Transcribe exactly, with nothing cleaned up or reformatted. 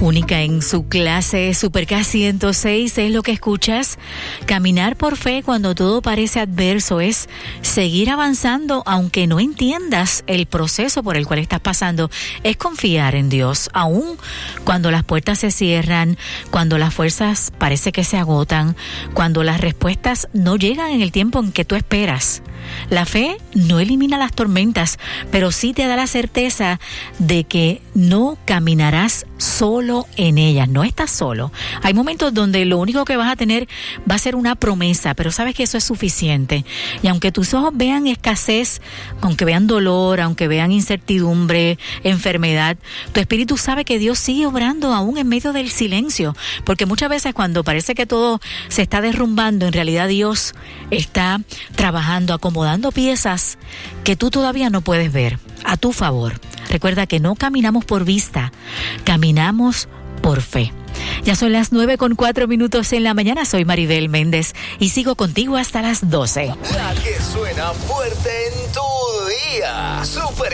Única en su clase, Supercast ciento seis es lo que escuchas. Caminar por fe cuando todo parece adverso es seguir avanzando aunque no entiendas el proceso por el cual estás pasando. Es confiar en Dios, aun cuando las puertas se cierran, cuando las fuerzas parece que se agotan, cuando las respuestas no llegan en el tiempo en que tú esperas. La fe no elimina las tormentas, pero sí te da la certeza de que no caminarás solo en ellas, no estás solo. Hay momentos donde lo único que vas a tener va a ser una promesa, pero sabes que eso es suficiente. Y aunque tus ojos vean escasez, aunque vean dolor, aunque vean incertidumbre, enfermedad, tu espíritu sabe que Dios sigue obrando aún en medio del silencio, porque muchas veces cuando parece que todo se está derrumbando, en realidad Dios está trabajando, acomodando piezas que tú todavía no puedes ver a tu favor. Recuerda que no caminamos por vista, caminamos por fe. Ya son las nueve con cuatro minutos en la mañana. Soy Maribel Méndez y sigo contigo hasta las doce. La que suena fuerte en tu día. Super